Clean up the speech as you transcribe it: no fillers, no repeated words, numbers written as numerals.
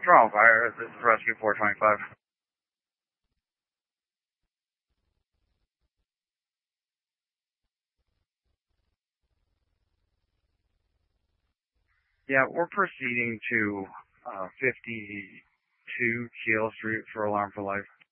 Strong fire. This is Rescue 425. Yeah, we're proceeding to 52 Keel Street for Alarm for Life.